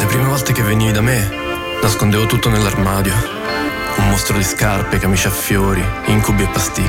Le prime volte che venivi da me, nascondevo tutto nell'armadio. Un mostro di scarpe, camicie a fiori, incubi e pastiglie.